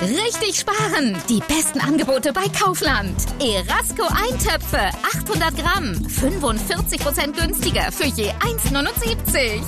Richtig sparen! Die besten Angebote bei Kaufland. Erasco Eintöpfe, 800 Gramm, 45% günstiger für je 1,79.